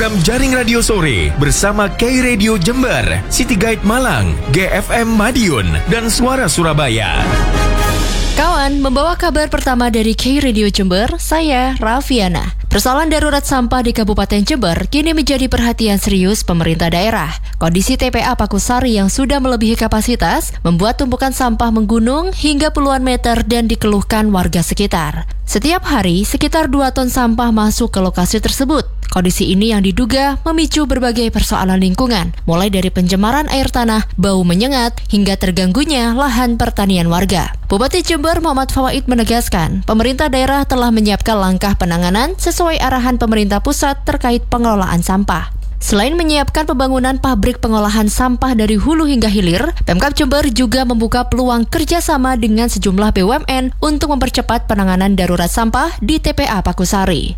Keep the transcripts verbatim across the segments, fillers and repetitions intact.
program Jaring Radio Sore bersama K Radio Jember, City Guide Malang, G F M Madiun, dan Suara Surabaya. Kawan, membawa kabar pertama dari K Radio Jember, saya Raffiana. Persoalan darurat sampah di Kabupaten Jember kini menjadi perhatian serius pemerintah daerah. Kondisi T P A Pakusari yang sudah melebihi kapasitas membuat tumpukan sampah menggunung hingga puluhan meter dan dikeluhkan warga sekitar. Setiap hari, sekitar dua ton sampah masuk ke lokasi tersebut. Kondisi ini yang diduga memicu berbagai persoalan lingkungan, mulai dari pencemaran air tanah, bau menyengat, hingga terganggunya lahan pertanian warga. Bupati Jember Muhammad Fawaid menegaskan, pemerintah daerah telah menyiapkan langkah penanganan sesuai arahan pemerintah pusat terkait pengelolaan sampah. Selain menyiapkan pembangunan pabrik pengolahan sampah dari hulu hingga hilir, Pemkab Jember juga membuka peluang kerjasama dengan sejumlah B U M N untuk mempercepat penanganan darurat sampah di T P A Pakusari.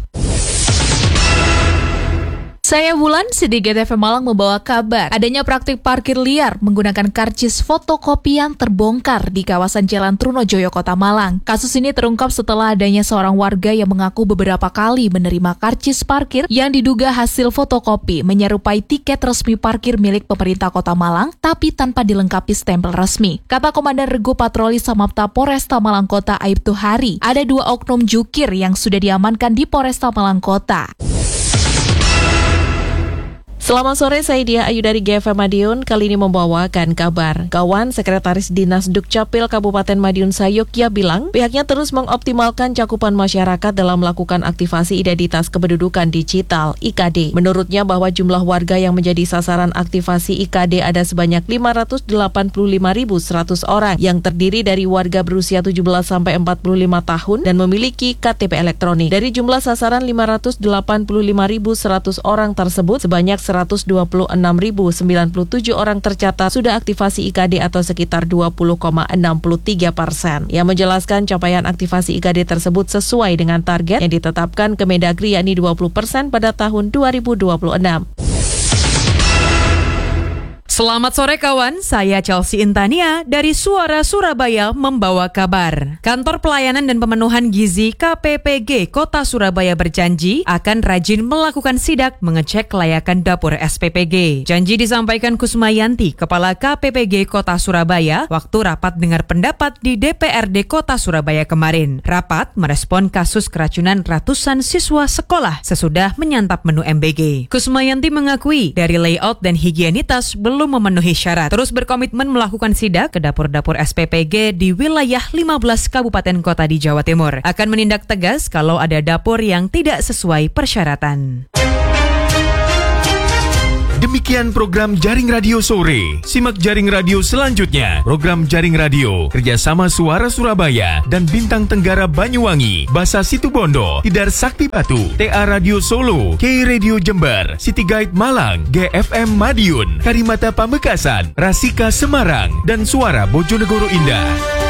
Saya Wulan, City Guide F M Malang membawa kabar adanya praktik parkir liar menggunakan karcis fotokopi yang terbongkar di kawasan Jalan Trunojoyo, Kota Malang. Kasus ini terungkap setelah adanya seorang warga yang mengaku beberapa kali menerima karcis parkir yang diduga hasil fotokopi menyerupai tiket resmi parkir milik pemerintah Kota Malang, tapi tanpa dilengkapi stempel resmi. Kata Komandan Regu Patroli Samapta Poresta Malang Kota Aibtu Hari, ada dua oknum jukir yang sudah diamankan di Poresta Malang Kota. Selamat sore, saya Dia Ayu dari G F M Madiun. Kali ini membawakan kabar. Kawan Sekretaris Dinas Dukcapil Kabupaten Madiun Sayokya bilang, pihaknya terus mengoptimalkan cakupan masyarakat dalam melakukan aktivasi identitas kependudukan digital I K D. Menurutnya bahwa jumlah warga yang menjadi sasaran aktivasi I K D ada sebanyak lima ratus delapan puluh lima ribu seratus orang yang terdiri dari warga berusia tujuh belas sampai empat puluh lima tahun dan memiliki K T P elektronik. Dari jumlah sasaran lima ratus delapan puluh lima ribu seratus orang tersebut, sebanyak seratus dua puluh enam ribu sembilan puluh tujuh orang tercatat sudah aktivasi I K D atau sekitar dua puluh koma enam tiga persen. Yang menjelaskan capaian aktivasi I K D tersebut sesuai dengan target yang ditetapkan Kemendagri yakni dua puluh persen pada tahun dua ribu dua puluh enam. Selamat sore kawan, saya Chelsea Intania dari Suara Surabaya membawa kabar. Kantor Pelayanan dan Pemenuhan Gizi K P P G Kota Surabaya berjanji akan rajin melakukan sidak mengecek kelayakan dapur S P P G. Janji disampaikan Kusmayanti, Kepala K P P G Kota Surabaya, waktu rapat dengar pendapat di D P R D Kota Surabaya kemarin. Rapat merespon kasus keracunan ratusan siswa sekolah sesudah menyantap menu M B G. Kusmayanti mengakui dari layout dan higienitas belum memenuhi syarat. Terus berkomitmen melakukan sidak ke dapur-dapur S P P G di wilayah lima belas kabupaten kota di Jawa Timur. Akan menindak tegas kalau ada dapur yang tidak sesuai persyaratan. Demikian program Jaring Radio Sore. Simak Jaring Radio selanjutnya. Program Jaring Radio kerjasama Suara Surabaya dan Bintang Tenggara Banyuwangi, Basa Situbondo, Tidar Sakti Batu, T A Radio Solo, K Radio Jember, City Guide Malang, G F M Madiun, Karimata Pamekasan, Rasika Semarang, dan Suara Bojonegoro Indah.